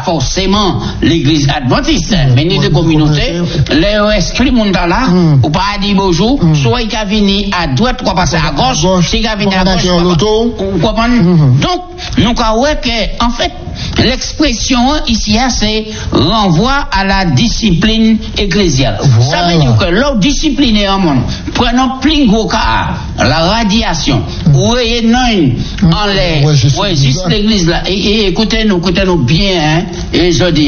forcément l'église adventiste, mais ni de communauté, les inscrits là, ou pas dire bonjour, soit il a venu à droite, ou passer à gauche, s'il a venu à gauche, ou comprendre. Donc, nous avons que, en fait, l'expression ici, c'est renvoi à la discipline ecclésiale. Ça veut dire que l'autre discipline est en monde. Prenons plus gros cas, la radiation. Ou non, en les, juste l'église là. Et écoutez-nous bien, hein, et je dis,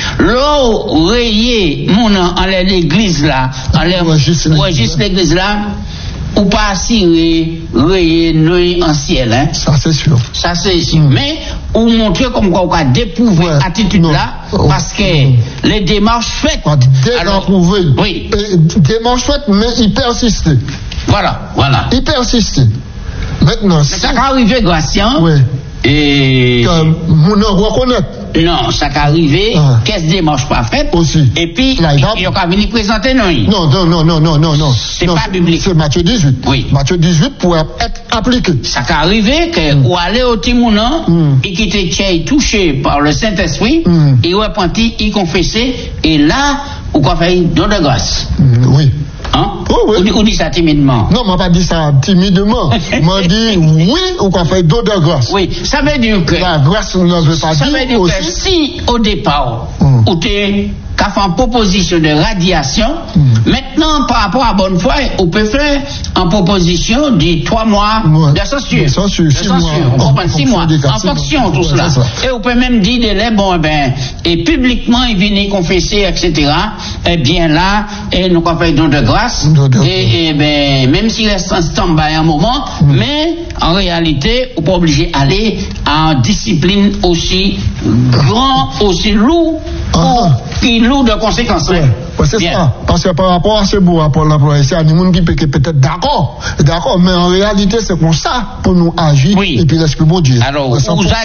l'eau rayé, mon, en l'église là, en les, juste l'église là, ou pas assurer, rayé, en ciel, hein. Ça c'est sûr. Ça c'est sûr. Mais, ou montrer comme quoi on a déprouvé attitude là, parce que les démarches faites. Déprouvé. Oui. Démarches faites, mais il persiste. Voilà. Il persiste. Maintenant, mais ça va arriver, Gratien. Oui. Et. Mon reconnaître. Non, ça va arriver, qu'est-ce démarche pas faite. Aussi. Et puis, il va venir présenter non. Non. C'est pas biblique. C'est Matthieu 18. Oui. Matthieu 18 pour être appliqué. Ça va arriver que, ou aller au Timounan, et qui était touché par le Saint-Esprit, il repentit, il confessait, et là, ou quoi faire don de grâce. Oui. Hein? Oh, oui. Ou dit ça timidement? Non, m'a pas dit ça timidement. M'a dit oui, ou qu'on fait don de grâce. Oui, ça veut dire que. La grâce ne veut pas dire. Ça veut dire aussi, que si au départ, où tu as fait une proposition de radiation, maintenant, par rapport à bonne foi, on peut faire une proposition de 3 mois de censure. On comprend 6 mois. En fonction de tout cela. Et on peut même dire de l'air, bon, et publiquement, il vient confesser, etc. Eh bien là, et nous avons fait don de grâce. Et même s'il reste en stand-by un moment, mais en réalité, on n'est pas obligé d'aller en discipline aussi grand, aussi lourd, qui lourd de conséquences. Ouais, c'est ça. Parce que par rapport à ce beau rapport l'employé, c'est un monde qui peut être d'accord, mais en réalité, c'est comme ça pour nous agir. Oui. Et puis l'Esprit bon Dieu. Alors, vous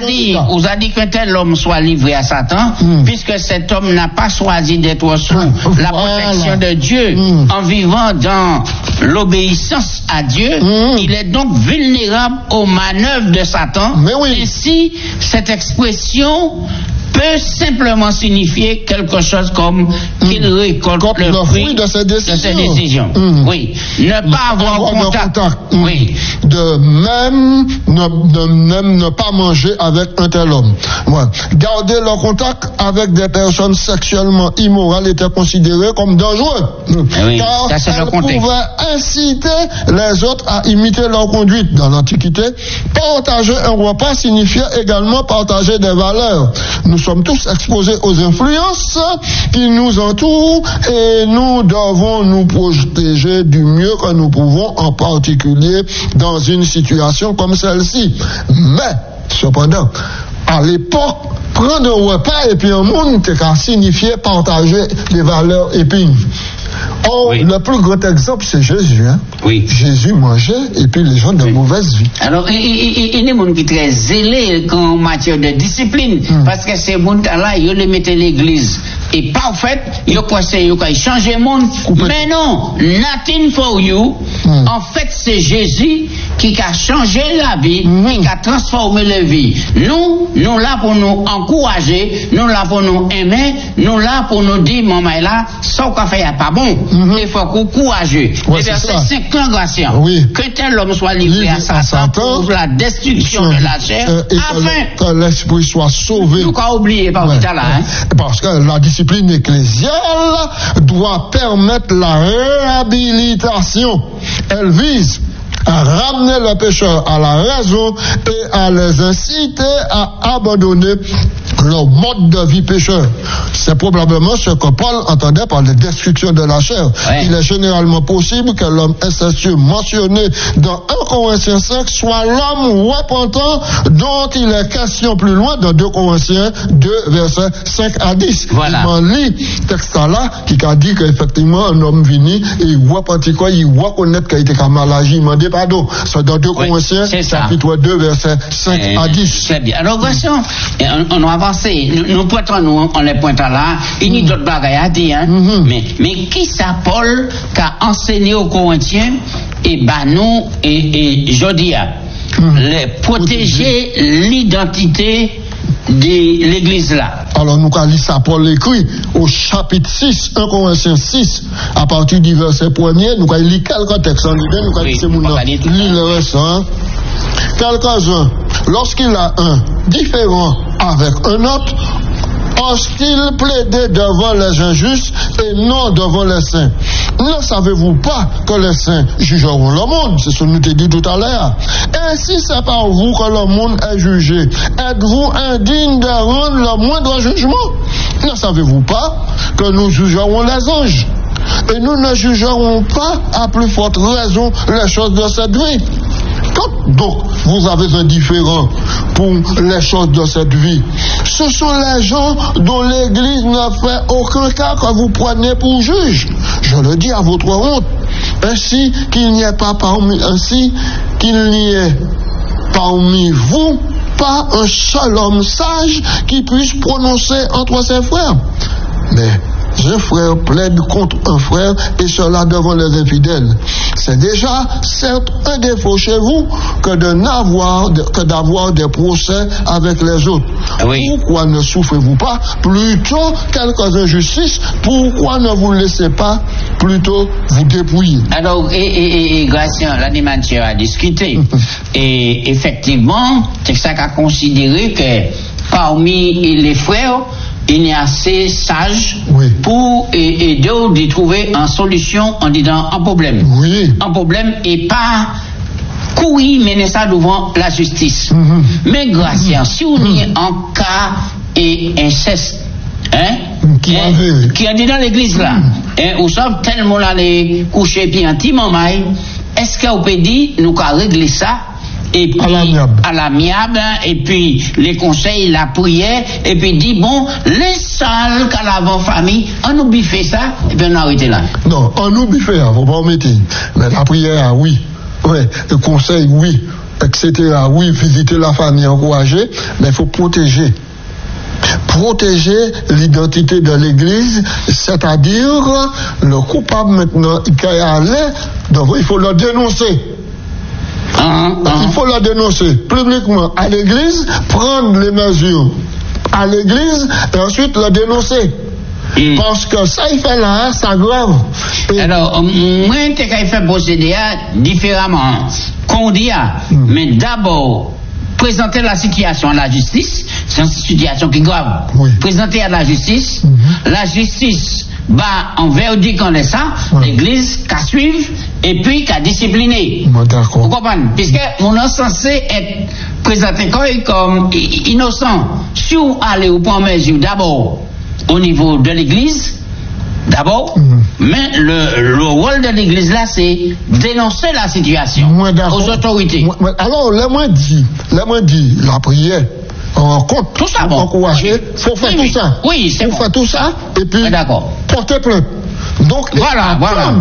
a dit qu'un tel homme soit livré à Satan, puisque cet homme n'a pas choisi d'être sous la protection de Dieu en vivant dans l'obéissance à Dieu. Il est donc vulnérable aux manœuvres de Satan. Mais oui. Ainsi, cette expression peut simplement signifier quelque chose comme qu'il récolte le fruit de ses décisions. Oui. Ne pas avoir contact. Oui. De même ne pas manger avec un tel homme. Ouais. Garder le contact avec des personnes sexuellement immorales était considéré comme dangereux. Oui, car elles pouvaient inciter les autres à imiter leur conduite. Dans l'Antiquité, partager un repas signifiait également partager des valeurs. Nous sommes tous exposés aux influences qui nous entourent et nous devons nous protéger du mieux que nous pouvons, en particulier dans une situation comme celle-ci. Mais, cependant, à l'époque, prendre un repas et puis un monde signifiait partager les valeurs épines. Or, le plus grand exemple, c'est Jésus. Hein? Oui. Jésus mangeait et puis les gens de mauvaise vie. Alors, il y a des gens qui sont très zélés en matière de discipline, parce que ces gens-là, ils les mettent l'église. Et parfait, ils ont changé le monde. Mais non, nothing for you. En fait, c'est Jésus qui a changé la vie, qui a transformé la vie. Nous là pour nous encourager, nous là pour nous aimer, nous là pour nous dire, maman là, ça qu'on fait, il n'y a pas bon. Il faut qu'on courageux. Ouais, et verset 5 Gratien. Oui. Que tel homme soit livré à Satan pour la destruction de la chair, afin que l'esprit soit sauvé. Nous pas oublier par là, hein. Parce que la discipline ecclésiale doit permettre la réhabilitation. Elle vise à ramener le pécheur à la raison et à les inciter à abandonner leur mode de vie pécheur. C'est probablement ce que Paul entendait par la destruction de la chair. Il est généralement possible que l'homme incestueux mentionné dans 1 Corinthiens 5 soit l'homme repentant dont il est question plus loin dans 2 Corinthiens 2 versets 5 à 10. Voilà. Il lit ce texte-là qui a dit qu'effectivement un homme venu et il repentit quoi, il reconnaît qu'il était mal agi, il m'a dit pardon. C'est dans 2 Corinthiens chapitre 2 versets 5 à 10. Très bien. Alors, on va avancer. Nous pointons, on les pointe là. Il y a d'autres bagailles à dire, hein. Mais qui ça, Paul, qui a enseigné aux Corinthiens, et nous, et Jodia, protéger l'identité de l'église là. Alors nous allons lire ça, Paul l'écrit au chapitre 6, 1 Corinthiens 6, à partir du verset 1er, nous allons lire quelques textes en l'idée, nous allons lire le reste. Quelques-uns, lorsqu'il a un différent avec un autre, ont-ils plaidé devant les injustes et non devant les saints? Ne savez-vous pas que les saints jugeront le monde? C'est ce que nous t'ai dit tout à l'heure. Ainsi, c'est par vous que le monde est jugé. Êtes-vous indigne de rendre le moindre jugement? Ne savez-vous pas que nous jugerons les anges? Et nous ne jugerons pas à plus forte raison les choses de cette vie. Donc, vous avez un différent pour les choses de cette vie. Ce sont les gens dont l'Église ne fait aucun cas que vous prenez pour juge. Je le dis à votre honte. Ainsi qu'il n'y ait parmi vous pas un seul homme sage qui puisse prononcer entre ses frères. Mais un frère plaide contre un frère, et cela devant les infidèles. C'est déjà, certes, un défaut chez vous que d'avoir des procès avec les autres. Oui. Pourquoi ne souffrez-vous pas plutôt quelques injustices? Pourquoi ne vous laissez pas plutôt vous dépouiller? Alors, Gratien, l'animateur a discuté. Et effectivement, c'est ça qu'a considéré que parmi les frères, il est assez sage pour aider de trouver une solution en disant un problème. Oui. Un problème et pas courir mener ça devant la justice. Mais Gratien, si on est en cas et inceste, qui est dit dans l'église là, où savent tellement aller coucher puis un petit mamaille, est-ce qu'on peut dire nous qu'à régler ça? Et puis, à l'amiable, et puis les conseils, la prière, et puis dit, bon, les salles qu'à l'avant famille, on oublie fait ça, et puis on arrête là. Non, on oublie fait, faut pas omettre. Mais la prière, oui. Ouais, le conseil, oui. Etc. Oui, visiter la famille, encourager, mais il faut protéger. Protéger l'identité de l'Église, c'est-à-dire le coupable maintenant, il faut le dénoncer. Il faut la dénoncer publiquement à l'église, prendre les mesures à l'église et ensuite la dénoncer. Parce que ça, il fait là, ça grave. Alors, moi, je fait procéder différemment. Qu'on dit, mais d'abord, présenter la situation à la justice, c'est une situation qui est grave. Oui. Présenter à la justice, la justice en verdict en ça, l'église qu'à suivre et puis qu'à discipliner. D'accord. Vous comprenez? Puisque on est censé être présenté comme innocent. Si vous allez au point mesure d'abord au niveau de l'église, d'abord, mais le rôle de l'église là, c'est dénoncer la situation aux autorités. Alors, moi dit, la prière, compte, tout ça, bon. Encourager, faut faire tout ça. Oui, c'est faut faire tout ça, et puis, porter plainte. Donc, voilà.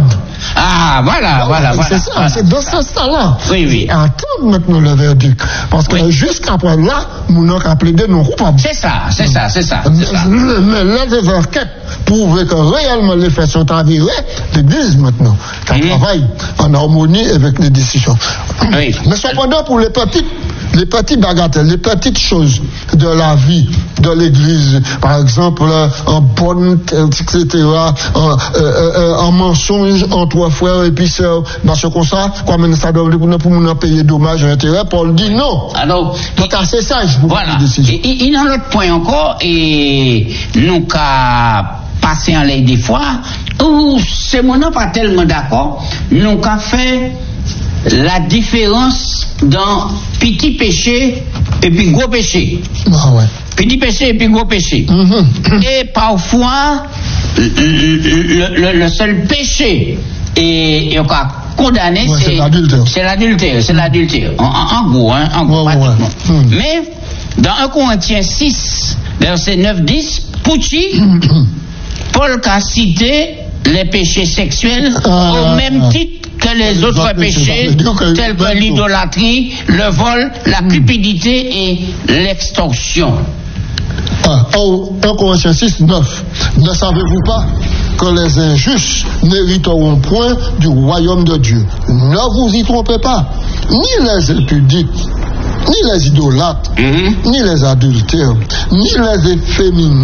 C'est ça, c'est dans ce sens-là. Oui. Attendre maintenant le verdict. Parce que jusqu'après là, nous n'avons plaidé non coupable. C'est ça. Mais là, les enquêtes prouvent que réellement les faits sont avérés, l'Église maintenant, qui travaille en harmonie avec les décisions. Oui. Mais cependant, pour les petites bagatelles, les petites choses de la vie de l'Église, par exemple, en bonne, etc., en mensonge entre frères et puis sœurs, parce que comme ça, comme ça doit pour nous payer dommages et intérêts, Paul dit non. Alors, donc assez sage pour voilà. les décisions. Il y a un autre point encore, et nous qu'à passer en l'air des fois, où c'est mon nom pas tellement d'accord, nous qu'à fait la différence dans petit péché et puis gros péché. Petit péché et puis gros péché. Et parfois, le seul péché et on a condamné, c'est l'adultère. En gros, pratiquement. Mais dans 1 Corinthiens 6, verset 9-10, Pucci, Paul a cité les péchés sexuels au même titre que les autres péchés, tels que l'idolâtrie, le vol, la cupidité et l'extorsion. 1 Corinthiens 6, 9. Ne savez-vous pas que les injustes n'hériteront point du royaume de Dieu? Ne vous y trompez pas, ni les impudiques, ni les idolâtres, ni les adultères, ni les efféminés.